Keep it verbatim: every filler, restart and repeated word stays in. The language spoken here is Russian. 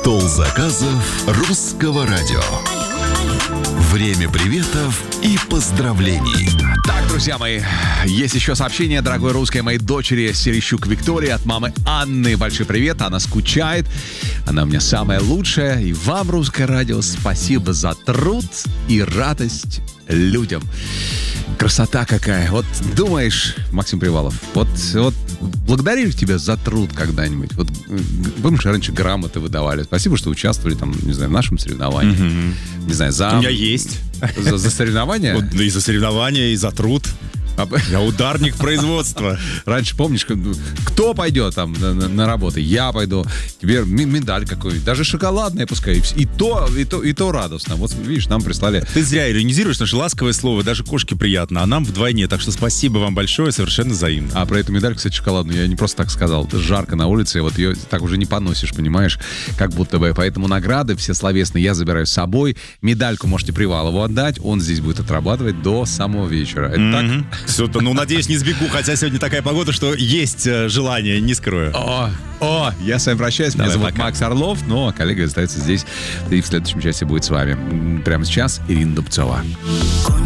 Стол заказов русского радио. Время приветов и поздравлений. Так, друзья мои, есть еще сообщение, дорогой русской моей дочери Серещук Виктории от мамы Анны. Большой привет, она скучает. Она у меня самая лучшая. И вам, русское радио, спасибо за труд и радость людям. Красота какая. Вот думаешь, Максим Привалов, вот, вот благодарили тебя за труд когда-нибудь? Вот, помнишь, раньше грамоты выдавали. Спасибо, что участвовали там, не знаю, в нашем соревновании. Mm-hmm. Не знаю, за... У меня есть. За, за соревнования? Вот, и за соревнования, и за труд. Я ударник производства. Раньше, помнишь, кто пойдет там на, на, на работу? Я пойду. Тебе медаль какую-нибудь. Даже шоколадная пускай. И то, и то, и то радостно. Вот видишь, нам прислали. Ты зря иронизируешь, потому что ласковое слово даже кошке приятно, а нам вдвойне. Так что спасибо вам большое, совершенно взаимно. А про эту медаль, кстати, шоколадную, я не просто так сказал. Жарко на улице, вот ее так уже не поносишь, понимаешь? Как будто бы. Поэтому награды все словесные я забираю с собой. Медальку можете Привалову отдать. Он здесь будет отрабатывать до самого вечера. Это mm-hmm. так? Все-то, ну, надеюсь, не сбегу, хотя сегодня такая погода, что есть э, желание, не скрою. О, о, я с вами прощаюсь. Меня Давай, зовут пока. Макс Орлов, но коллега остается здесь и в следующем часе будет с вами. Прямо сейчас Ирина Дубцова.